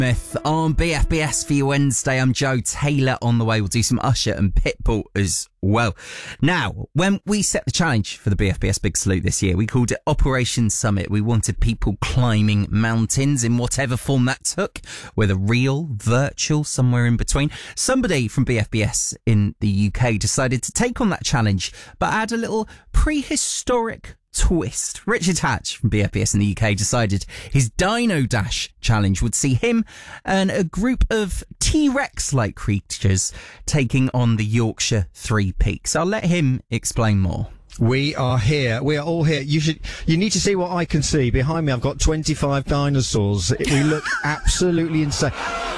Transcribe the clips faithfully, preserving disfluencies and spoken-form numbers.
Myth on B F B S for your Wednesday. I'm Joe Taylor. On the way, we'll do some Usher and Pitbull as well. Now, when we set the challenge for the B F B S Big Salute this year, we called it Operation Summit. We wanted people climbing mountains in whatever form that took, whether real, virtual, somewhere in between. Somebody from B F B S in the U K decided to take on that challenge, but add a little prehistoric twist. Richard Hatch from B F B S in the U K decided his Dino Dash challenge would see him and a group of T-Rex-like creatures taking on the Yorkshire Three Peaks. I'll let him explain more. We are here. We are all here. You should. You need to see what I can see. Behind me, I've got twenty-five dinosaurs. We look absolutely insane.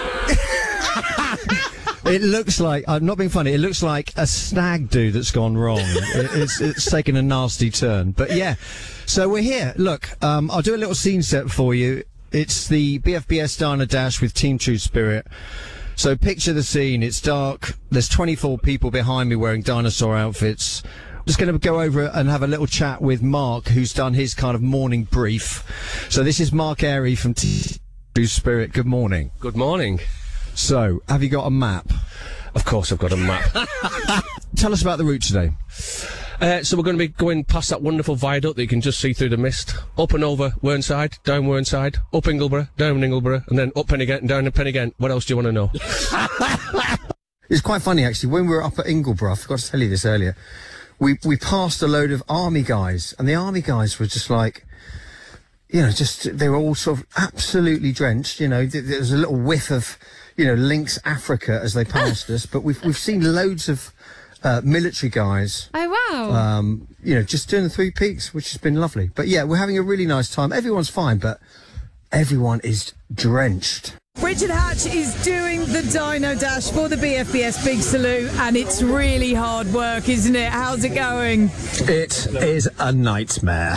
It looks like, I'm not being funny, it looks like a stag do that's gone wrong. it, it's, it's taken a nasty turn. But yeah, so we're here. Look, um, I'll do a little scene set for you. It's the B F B S Dino Dash with Team True Spirit. So picture the scene. It's dark. There's twenty-four people behind me wearing dinosaur outfits. I'm just going to go over and have a little chat with Mark, who's done his kind of morning brief. So this is Mark Airy from Team True Spirit. Good morning. Good morning. So, have you got a map? Of course I've got a map. Tell us about the route today. Uh, so we're going to be going past that wonderful viaduct that you can just see through the mist, up and over Whernside, down Whernside, up Ingleborough, down Ingleborough, and then up Pen-y-ghent and down Pen-y-ghent. What else do you want to know? It's quite funny, actually. When we were up at Ingleborough, I forgot to tell you this earlier, we, we passed a load of army guys, and the army guys were just like, you know, just, they were all sort of absolutely drenched, you know, there was a little whiff of, you know, Lynx Africa as they passed us, but we've we've seen loads of uh, military guys. Oh wow! Um, you know, just doing the Three Peaks, which has been lovely. But yeah, we're having a really nice time. Everyone's fine, but everyone is drenched. Richard Hatch is doing the Dino Dash for the B F B S Big Salute, and it's really hard work, isn't it? How's it going? It is a nightmare.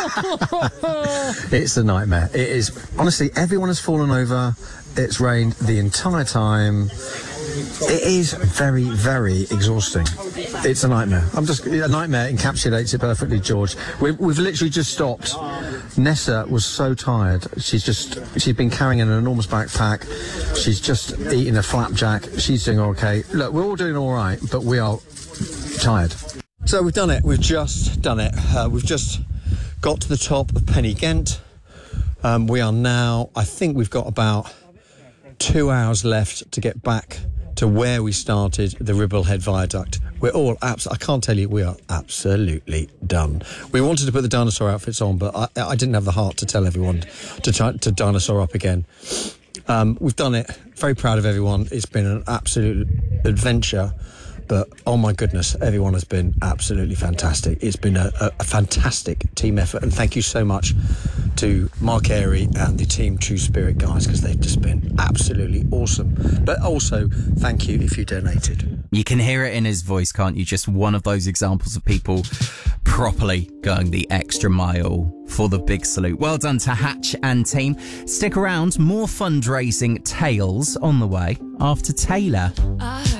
It's a nightmare. It is, honestly, everyone has fallen over. It's rained the entire time. It is very, very exhausting. It's a nightmare. I'm just, a nightmare encapsulates it perfectly, George. We've, we've literally just stopped. Nessa was so tired. She's just, she's been carrying an enormous backpack. She's just eating a flapjack. She's doing okay. Look, we're all doing all right, but we are tired. So we've done it. We've just done it. Uh, we've just got to the top of Pen-y-ghent. Um, we are now, I think we've got about two hours left to get back to where we started, the Ribblehead Viaduct. We're all abs- I can't tell you, we are absolutely done. We wanted to put the dinosaur outfits on, but I, I didn't have the heart to tell everyone to try to dinosaur up again. Um, we've done it. Very proud of everyone. It's been an absolute adventure. But, oh my goodness, everyone has been absolutely fantastic. It's been a, a, a fantastic team effort. And thank you so much to Mark Airy and the Team True Spirit guys, because they've just been absolutely awesome. But also, thank you if you donated. You can hear it in his voice, can't you? Just one of those examples of people properly going the extra mile for the Big Salute. Well done to Hatch and team. Stick around, more fundraising tales on the way after Taylor.